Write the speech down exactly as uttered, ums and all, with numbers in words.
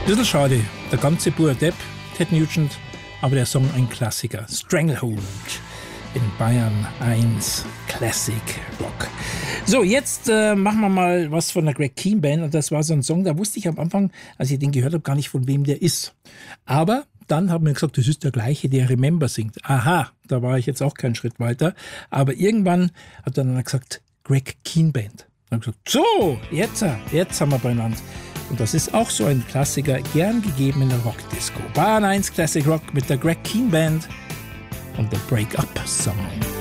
Bisschen schade, der ganze pure Depp, Ted Nugent, aber der Song ein Klassiker. Stranglehold in Bayern eins Classic Rock. So, jetzt äh, machen wir mal was von der Greg Kihn Band. Und das war so ein Song, da wusste ich am Anfang, als ich den gehört habe, gar nicht, von wem der ist. Aber dann haben wir gesagt, das ist der gleiche, der Remember singt. Aha, da war ich jetzt auch keinen Schritt weiter. Aber irgendwann hat dann einer gesagt, Greg Kihn Band. Dann habe ich gesagt, so, jetzt, jetzt haben wir beieinander. Und das ist auch so ein Klassiker, gern gegeben in der Rockdisco. Bayern eins Classic Rock mit der Greg Kihn Band und der Break Up Song.